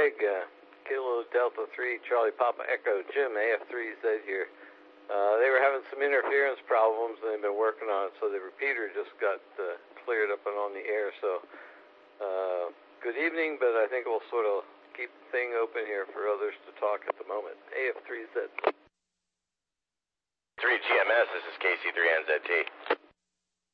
Greg, Kilo Delta 3, Charlie Papa Echo, Jim, AF3Z here. They were having some interference problems, and they've been working on it, so the repeater just got cleared up and on the air. So, good evening, but I think we'll sort of keep the thing open here for others to talk at the moment. AF3Z. 3GMS, this is KC3NZT.